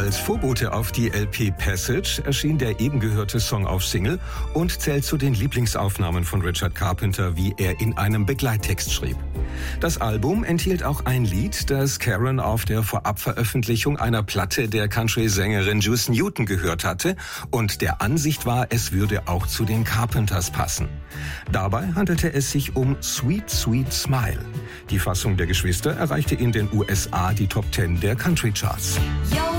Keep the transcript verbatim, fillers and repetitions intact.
Als Vorbote auf die L P Passage erschien der eben gehörte Song auf Single und zählt zu den Lieblingsaufnahmen von Richard Carpenter, wie er in einem Begleittext schrieb. Das Album enthielt auch ein Lied, das Karen auf der Vorabveröffentlichung einer Platte der Country-Sängerin Juice Newton gehört hatte und der Ansicht war, es würde auch zu den Carpenters passen. Dabei handelte es sich um Sweet Sweet Smile. Die Fassung der Geschwister erreichte in den U S A die Top Ten der Country-Charts.